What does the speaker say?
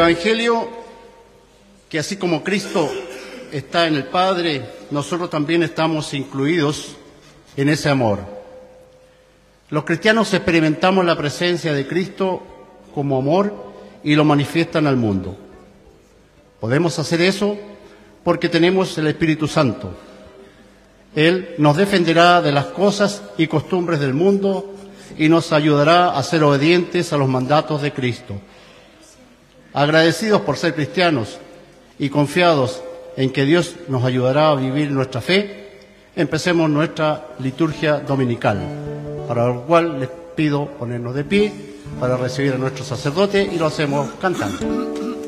Evangelio que así como Cristo está en el Padre, nosotros también estamos incluidos en ese amor. Los cristianos experimentamos la presencia de Cristo como amor y lo manifiestan al mundo. Podemos hacer eso porque tenemos el Espíritu Santo. Él nos defenderá de las cosas y costumbres del mundo y nos ayudará a ser obedientes a los mandatos de Cristo. Agradecidos por ser cristianos y confiados en que Dios nos ayudará a vivir nuestra fe, empecemos nuestra liturgia dominical, para lo cual les pido ponernos de pie para recibir a nuestro sacerdote y lo hacemos cantando.